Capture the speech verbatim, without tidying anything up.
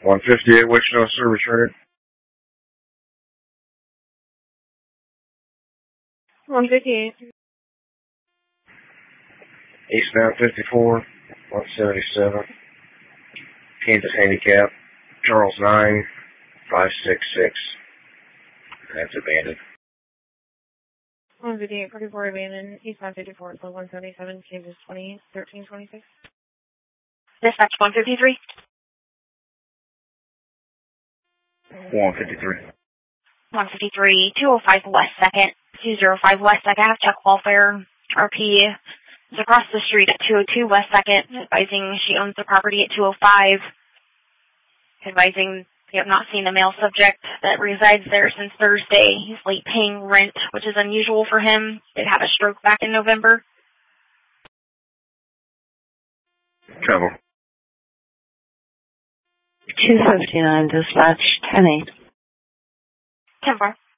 one fifty-eight Wichita, sir, return it. one fifty-eight. Eastbound fifty-four, one seventy-seven. Kansas Handicap, Charles nine, five six six. That's abandoned. one fifty-eight, forty-four abandoned, eastbound fifty-four, so one seventy-seven, Kansas twenty, thirteen twenty-six. Dispatch one fifty-three. one fifty-three. one fifty-three, two oh five West second, two oh five West second, I have check welfare, R P is across the street at two oh two West second, advising she owns the property at two oh five, advising they have not seen a male subject that resides there since Thursday. He's late paying rent, which is unusual for him. He did have a stroke back in November. Trouble. two fifty-nine, dispatch ten eight. ten four.